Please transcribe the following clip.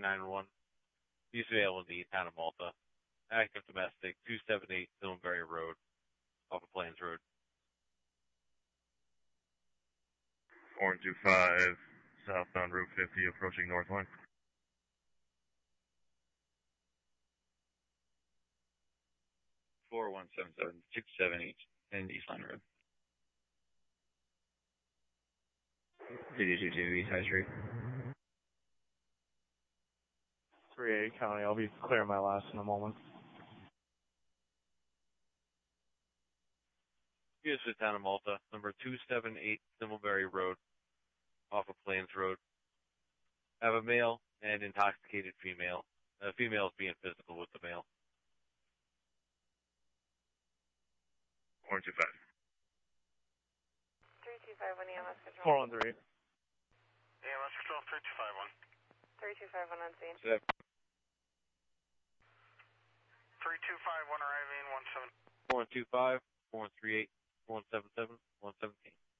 911. He's available in the town of Malta. Active domestic, 278 Silverberry Road, off of Plains Road. 425, southbound Route 50, approaching North Line. 4177 678 and East Line Road. 222 East High Street. 3A County, I'll be clearing my last in a moment. Here's the town of Malta, number 278 Silverberry Road, off of Plains Road. I have a male and intoxicated female. The female is being physical with the male. 425. 3251 EMS control. 413. EMS control 3251. 3251 on scene. 3251 arriving 17. 4125, 4138, 177, 117.